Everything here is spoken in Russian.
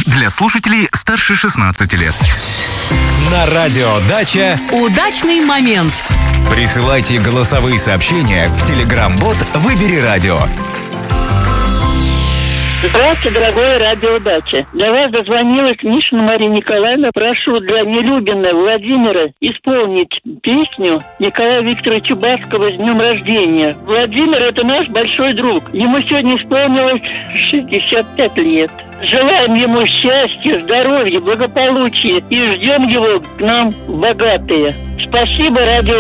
Для слушателей старше 16 лет. На радио «Дача» удачный момент. Присылайте голосовые сообщения в Telegram-бот «Выбери радио». Здравствуйте, дорогое радио «Дача». Для вас дозвонилась Мишина Мария Николаевна. Прошу для Нелюбина Владимира исполнить песню Николая Викторовича Баскова «С днем рождения». Владимир – это наш большой друг. Ему сегодня исполнилось 65 лет. Желаем ему счастья, здоровья, благополучия и ждем его к нам богатые. Спасибо, радио